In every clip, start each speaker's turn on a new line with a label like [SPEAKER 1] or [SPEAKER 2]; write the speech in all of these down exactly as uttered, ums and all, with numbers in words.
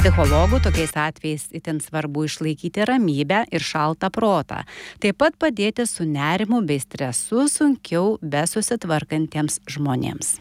[SPEAKER 1] Psichologų tokiais atvejais itin svarbu išlaikyti ramybę ir šaltą protą. Taip pat padėti su nerimu bei stresu sunkiau besusitvarkantiems žmonėms.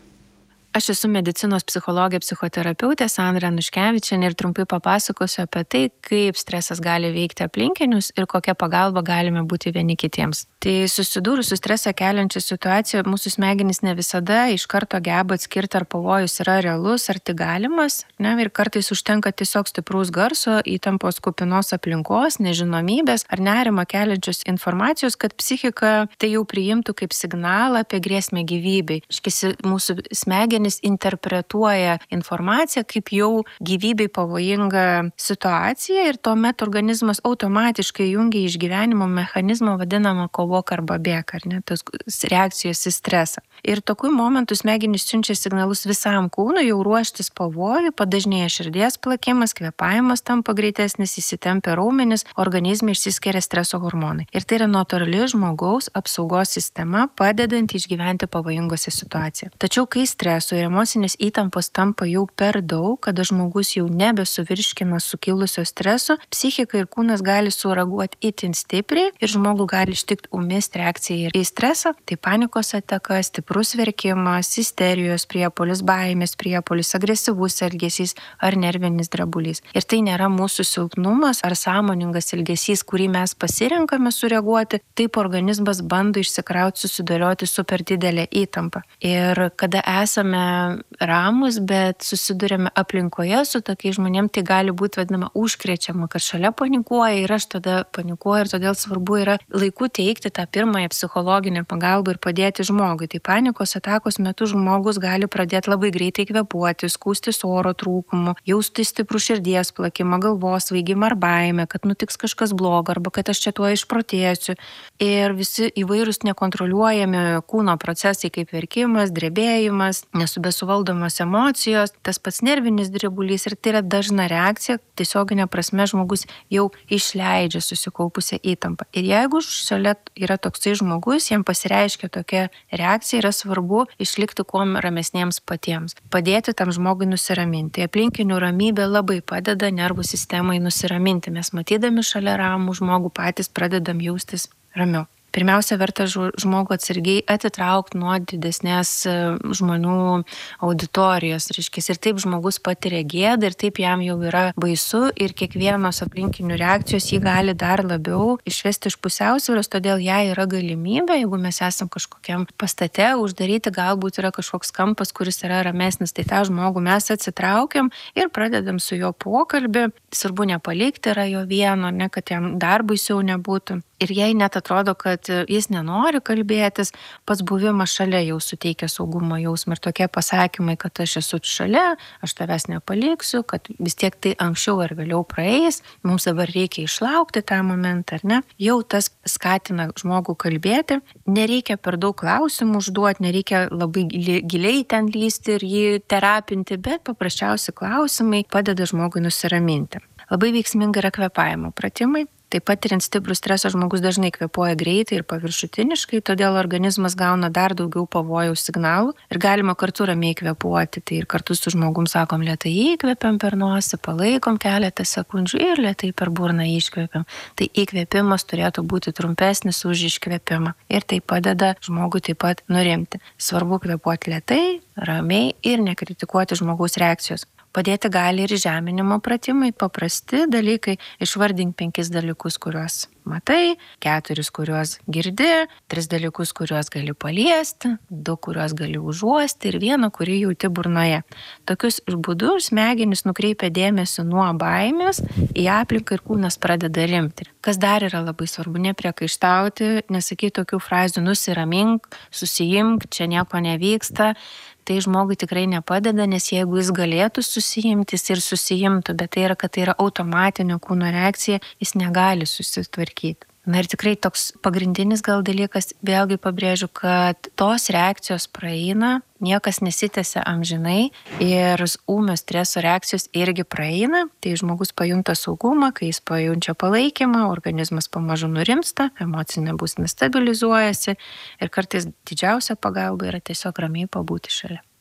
[SPEAKER 2] Aš esu medicinos psichologė, psichoterapeutė Sandra Anuškevičienė ir trumpai papasakosiu apie tai, kaip stresas gali veikti aplinkinius ir kokia pagalba galime būti vieni kitiems. Tai susidūrus su stresą keliančia situacija, mūsų smegenys ne visada iš karto geba atskirti, ar pavojus yra realus, ar tik galimas. Ne? Ir kartais užtenka tiesiog stipraus garso, įtampos kupinos aplinkos, nežinomybės ar nerimo keliančios informacijos, kad psichika tai jau priimtų kaip signalą apie grėsmę gyvybei. Iškisi mūsų smegenys interpretuoja informaciją kaip jau gyvybei pavojingą situaciją ir tuomet organizmas automatiškai jungia išgyvenimo mechanizmą vadinamą kovok arba bėk, ar ne, tos reakcijos į stresą. Ir tokiu momentu smegenys siunčia signalus visam kūnui jau ruoštis pavojui, padažnėja širdies plakimas, kvėpavimas tampa greitesnis, įsitempia raumenis, organizme išsiskiria streso hormonai. Ir tai yra natūrali žmogaus apsaugos sistema, padedanti išgyventi pavojingose situacijose. Tačiau kai streso ir emocinės įtampos tampa jau per daug, kada žmogus jau nebesuvirškina sukilusio streso, psichika ir kūnas gali sureaguoti itin stipriai ir žmogų gali ištikti ūmis reakcija į stresą, tai panikos ataka, stiprus verkimas, isterijos priepuolis, baimės priepuolis, agresyvus elgesys ar nervinis drebulys. Ir tai nėra mūsų silpnumas ar sąmoningas elgesys, kurį mes pasirenkame sureaguoti, taip organizmas bando išsikrauti, susidėlioti su per didelė įtampa. Ir kada esame ramus, bet susidurėme aplinkoje su tokiais žmonėm, tai gali būti vadinama užkrečiama, kad šalia panikuoja ir aš tada panikuoju ir todėl svarbu yra laiku teikti tą pirmąją psichologinę pagalbą ir padėti žmogui. Tai panikos atakos metu žmogus gali pradėti labai greitai kvėpuoti, skųstis oro trūkumu, jausti stiprų širdies plakimą, galvos svaigimą ar baimę, kad nutiks kažkas blogo arba kad aš čia tuo išprotėsiu. Ir visi įvairūs nekontroliuojami kūno procesai kaip verkimas, drebėjimas, nesubesuvaldomos emocijos, tas pats nervinis drebulys ir tai yra dažna reakcija, tiesioginė prasme žmogus jau išleidžia susikaupusią įtampą. Ir jeigu šalia yra toksai žmogus, jam pasireiškia tokia reakcija, yra svarbu išlikti kuo ramesniems patiems. Padėti tam žmogui nusiraminti. Aplinkinių ramybė labai padeda nervų sistemai nusiraminti. Mes matydami šalia ramų žmogų patys pradedam jaustis ramiau. Pirmiausia, verta žmogų atsargiai atitraukti nuo didesnės žmonių auditorijos. Reiškės, ir taip žmogus patiria gėdą, ir taip jam jau yra baisu, ir kiekvienos aplinkinių reakcijos jį gali dar labiau išvesti iš pusiausvyros, todėl jai yra galimybė, jeigu mes esam kažkokiam pastate, uždaryti galbūt yra kažkoks kampas, kuris yra ramesnis, tai tą žmogų mes atsitraukiam ir pradedam su juo pokalbį. Svarbu nepalikti yra jo vieno, ne, kad jam dar baisiau nebūtų. Ir jei net atrodo, kad jis nenori kalbėtis, pats buvimas šalia jau suteikia saugumo jausmą ir tokie pasakymai, kad aš esu šalia, aš tavęs nepaliksiu, kad vis tiek tai anksčiau ar vėliau praeis, mums dabar reikia išlaukti tą momentą, ar ne? Jau tas skatina žmogų kalbėti, nereikia per daug klausimų užduoti, nereikia labai giliai ten lysti ir jį terapinti, bet paprasčiausi klausimai padeda žmogui nusiraminti. Labai veiksminga yra kvėpavimo pratimai. Taip pat ir ant stiprų streso žmogus dažnai kvėpuoja greitai ir paviršutiniškai, todėl organizmas gauna dar daugiau pavojaus signalų ir galima kartu ramiai kvėpuoti. Tai ir kartu su žmogum sakom lėtai įkvėpiam per nosį, palaikom keletą sekundžių ir lėtai per burną iškvėpiam. Tai įkvėpimas turėtų būti trumpesnis už iškvėpimą ir tai padeda žmogui taip pat nurimti. Svarbu kvėpuoti lėtai, ramiai ir nekritikuoti žmogaus reakcijos. Padėti gali ir žeminimo pratimai, paprasti dalykai, išvardink penkis dalykus, kuriuos matai, keturis, kuriuos girdi, tris dalykus, kuriuos gali paliesti, du, kuriuos gali užuosti ir vieną, kurį jauti burnoje. Tokius būdus smegenys nukreipia dėmesį nuo baimės į aplinką ir kūnas pradeda rimti. Kas dar yra labai svarbu, nepriekaištauti, nesakyti tokių frazių nusiramink, susijimk, čia nieko nevyksta. Tai žmogui tikrai nepadeda, nes jeigu jis galėtų susijimti, jis ir susijimtų, bet tai yra, kad tai yra automatinė kūno reakcija, jis negali susitvarkyti. Na ir tikrai toks pagrindinis gal dalykas, vėlgi pabrėžiu, kad tos reakcijos praeina, niekas nesitęsia amžinai ir ūmios streso reakcijos irgi praeina, tai žmogus pajunta saugumą, kai jis pajunčia palaikymą, organizmas pamažu nurimsta, emocinė būsena stabilizuojasi ir kartais didžiausia pagalba yra tiesiog ramiai pabūti šalia.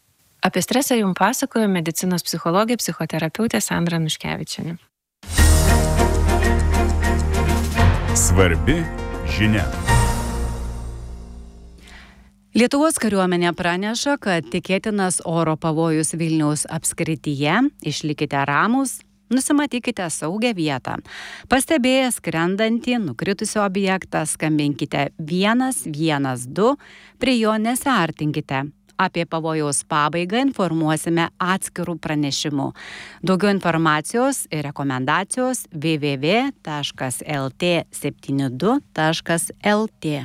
[SPEAKER 2] Apie stresą jums pasakojo medicinos psichologė, psichoterapeutė Sandra Nuškevičienė.
[SPEAKER 3] Svarbi žinia.
[SPEAKER 1] Lietuvos kariuomenė praneša, kad tikėtinas oro pavojus Vilniaus apskrityje, išlikite ramūs, nusimatykite saugią vietą. Pastebėję skrendantį, nukritusį objektą, skambinkite vienas vienas du, prie jo nesiartinkite. Apie pavojaus pabaigą informuosime atskirų pranešimų. Daugiau informacijos ir rekomendacijos w w w taškas l t septyni du taškas l t.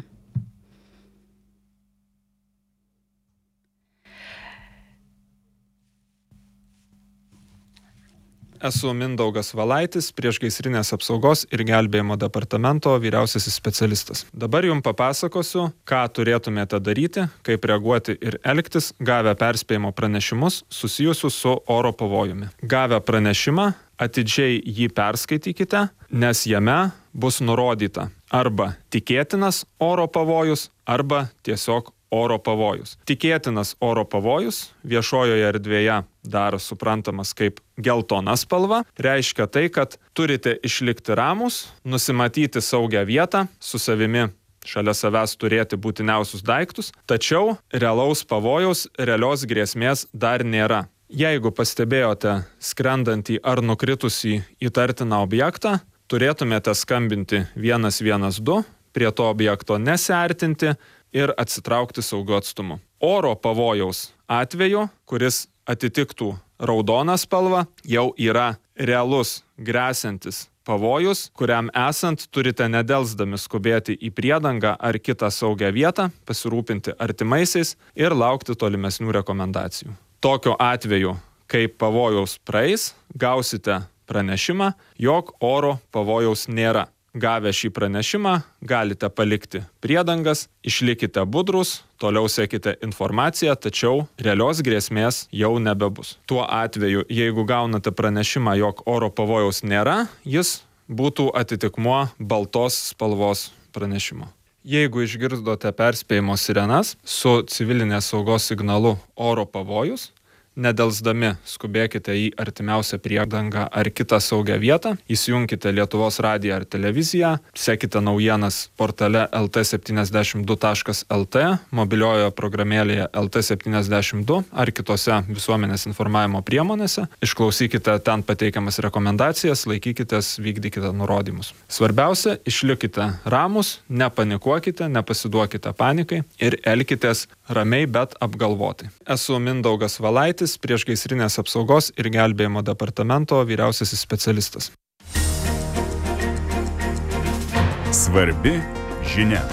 [SPEAKER 4] Esu Mindaugas Valaitis, priešgaisrinės apsaugos ir gelbėjimo departamento vyriausiasis specialistas. Dabar jums papasakosiu, ką turėtumėte daryti, kaip reaguoti ir elgtis, gavę perspėjimo pranešimus susijusius su oro pavojumi. Gavę pranešimą, atidžiai jį perskaitykite, nes jame bus nurodyta arba tikėtinas oro pavojus, arba tiesiog oro pavojus. Tikėtinas oro pavojus viešojoje erdvėje dar suprantamas kaip geltona spalva, reiškia tai, kad turite išlikti ramūs, nusimatyti saugią vietą, su savimi šalia savęs turėti būtiniausius daiktus, tačiau realaus pavojaus, realios grėsmės dar nėra. Jeigu pastebėjote skrendantį ar nukritusį įtartiną objektą, turėtumėte skambinti vienas vienas du, prie to objekto nesiartinti ir atsitraukti saugiu atstumu. Oro pavojaus atveju, kuris atitiktų raudoną spalvą, jau yra realus gresiantis pavojus, kuriam esant turite nedelsdami skubėti į priedangą ar kitą saugią vietą, pasirūpinti artimaisiais ir laukti tolimesnių rekomendacijų. Tokiu atveju, kai pavojaus praeis, gausite pranešimą, jog oro pavojaus nėra. Gavę šį pranešimą, galite palikti priedangas, išlikite budrus, toliau sekite informaciją, tačiau realios grėsmės jau nebebus. Tuo atveju, jeigu gaunate pranešimą, jog oro pavojaus nėra, jis būtų atitikmuo baltos spalvos pranešimo. Jeigu išgirdote perspėjimo sirenas su civilinės saugos signalu oro pavojus, nedelsdami skubėkite į artimiausią priedangą ar kitą saugią vietą, įsijunkite Lietuvos radiją ar televiziją, sekite naujienas portale el t septyniasdešimt du taškas l t, mobiliojoje programėlėje el t septyniasdešimt du ar kitose visuomenės informavimo priemonėse, išklausykite ten pateikiamas rekomendacijas, laikykitės, vykdykite nurodymus. Svarbiausia, išlikite ramūs, nepanikuokite, nepasiduokite panikai ir elkitės ramiai, bet apgalvotai. Esu Mindaugas Valaitis, priešgaisrinės apsaugos ir gelbėjimo departamento vyriausiasis specialistas.
[SPEAKER 3] Svarbi žinia.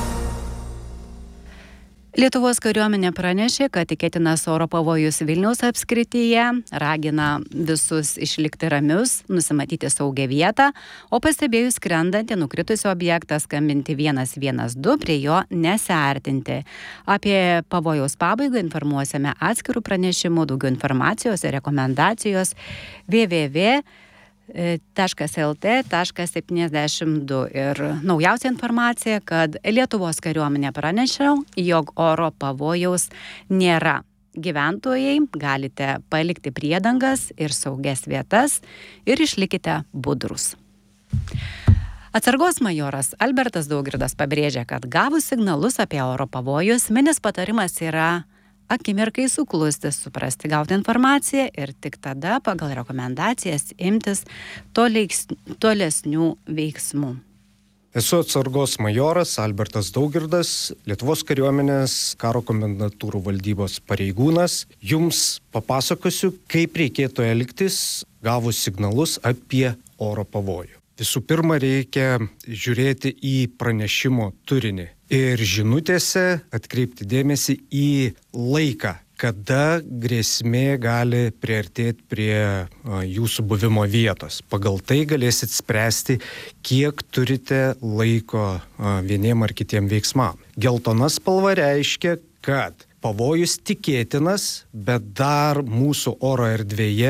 [SPEAKER 1] Lietuvos kariuomenė pranešė, kad tikėtinas oro pavojus Vilniaus apskrityje, ragina visus išlikti ramius, nusimatyti saugią vietą, o pastebėjus skrendantį nukritusį objektą skambinti vienas vienas du, prie jo nesiartinti. Apie pavojaus pabaigą informuosime atskirų pranešimų, daugiau informacijos ir rekomendacijos w w w taškas l t taškas septyniasdešimt du. Ir naujausia informacija, kad Lietuvos kariuomenė pranešė, jog oro pavojaus nėra. Gyventojai galite palikti priedangas ir saugias vietas ir išlikite budrus. Atsargos majoras Albertas Daugirdas pabrėžia, kad gavus signalus apie oro pavojus, esminis patarimas yra akimirkai suklusti, suprasti, gauti informaciją ir tik tada pagal rekomendacijas imtis toleiks, tolesnių veiksmų.
[SPEAKER 5] Esu atsargos majoras Albertas Daugirdas, Lietuvos kariuomenės karo komendantūrų valdybos pareigūnas. Jums papasakosiu, kaip reikėtų elgtis gavus signalus apie oro pavojų. Visų pirma, reikia žiūrėti į pranešimo turinį ir žinutėse atkreipti dėmesį į laiką, kada grėsmė gali priartėti prie jūsų buvimo vietos. Pagal tai galėsit spręsti, kiek turite laiko vieniem ar kitiem veiksmam. Geltona spalva reiškia, kad pavojus tikėtinas, bet dar mūsų oro erdvėje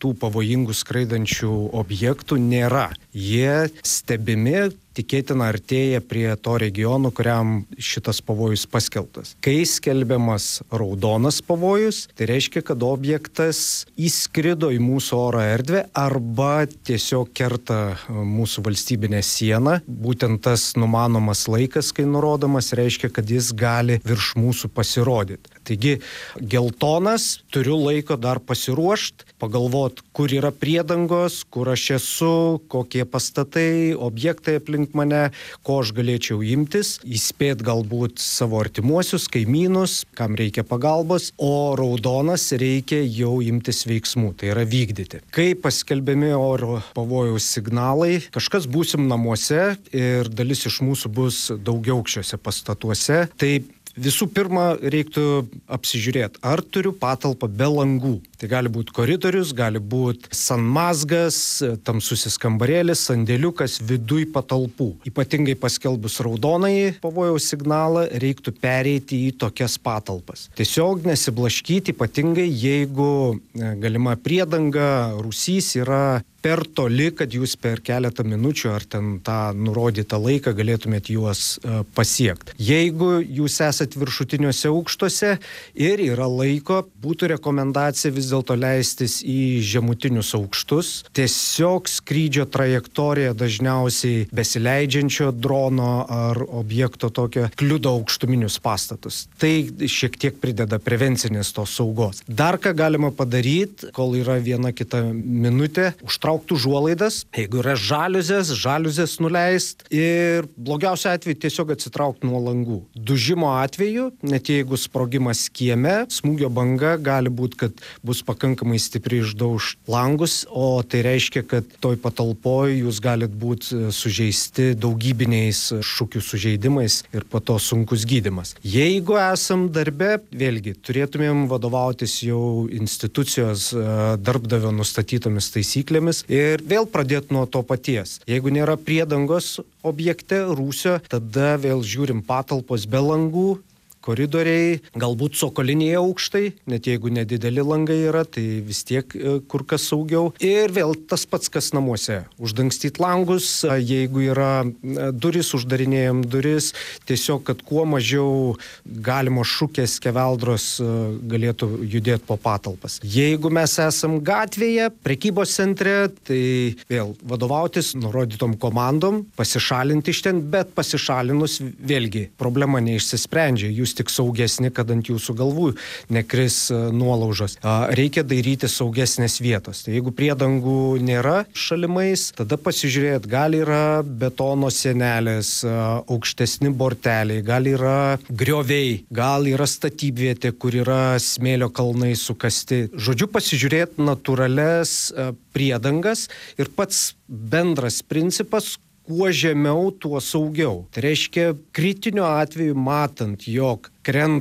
[SPEAKER 5] tų pavojingų skraidančių objektų nėra. Jie stebimi, tikėtina artėja prie to regiono, kuriam šitas pavojus paskelbtas. Kai skelbiamas raudonas pavojus, tai reiškia, kad objektas įskrido į mūsų oro erdvę arba tiesiog kerta mūsų valstybinę sieną. Būtent tas numanomas laikas, kai nurodomas, reiškia, kad jis gali virš mūsų pasirodyti. Taigi, geltonas, turiu laiko dar pasiruošti, pagalvot, kur yra priedangos, kur aš esu, kokie pastatai, objektai aplink mane, ko aš galėčiau imtis, įspėt galbūt savo artimuosius, kaimynus, kam reikia pagalbos, o raudonas reikia jau imtis veiksmų, tai yra vykdyti. Kai paskelbiami oro pavojaus signalai, kažkas būsim namuose ir dalis iš mūsų bus daugiaaukščiuose pastatuose, tai visų pirma, reiktų apsižiūrėti, ar turiu patalpą be langų. Tai gali būti koridorius, gali būti sanmazgas, tamsusis kambarėlis, sandėliukas, viduj patalpų. Ypatingai paskelbus raudonąjį pavojaus signalą, reiktų pereiti į tokias patalpas. Tiesiog nesiblaškyti, ypatingai jeigu galima priedanga, rūsys yra per toli, kad jūs per keletą minučių ar ten tą nurodytą laiką galėtumėt juos uh, pasiekti. Jeigu jūs esat viršutiniuose aukštuose ir yra laiko, būtų rekomendacija vis dėlto leistis į žemutinius aukštus. Tiesiog skrydžio trajektorija dažniausiai besileidžiančio drono ar objekto tokio kliudo aukštuminius pastatus. Tai šiek tiek prideda prevencinės tos saugos. Dar ką galima padaryti, kol yra viena kita minutė, užtraukti užuolaidas, jeigu yra žaliuzės, žaliuzės nuleist ir blogiausia atveju tiesiog atsitraukti nuo langų. Dužimo atveju, net jeigu sprogimas kieme, smūgio banga gali būti, kad bus pakankamai stipri išdauž langus, o tai reiškia, kad toj patalpoj jūs galit būti sužeisti daugybiniais šukių sužeidimais ir po to sunkus gydymas. Jeigu esam darbe, vėlgi, turėtumėm vadovautis jau institucijos darbdavio nustatytomis taisyklėmis ir vėl pradėti nuo to paties. Jeigu nėra priedangos objekte, rūsio, tada vėl žiūrim patalpos be langų, koridoriai, galbūt cokoliniai aukštai, net jeigu nedideli langai yra, tai vis tiek kur kas saugiau. Ir vėl tas pats, kas namuose. Uždangstyti langus, jeigu yra duris, uždarinėjom duris, tiesiog, kad kuo mažiau galimo šukės keveldros galėtų judėti po patalpas. Jeigu mes esam gatvėje, prekybos centre, tai vėl vadovautis nurodytom komandom, pasišalinti iš ten, bet pasišalinus vėlgi problema neišsisprendžia. Jūs tik saugesni, kad ant jūsų galvų nekris nuolaužos. Reikia daryti saugesnės vietos. Tai jeigu priedangų nėra šalimais, tada pasižiūrėt, gal yra betono sienelės, aukštesni borteliai, gal yra grioviai, gal yra statybvietė, kur yra smėlio kalnai sukasti. Žodžiu, pasižiūrėt natūrales priedangas ir pats bendras principas, kuo žemiau, tuo saugiau. Tai reiškia, kritiniu atveju matant, jog krenta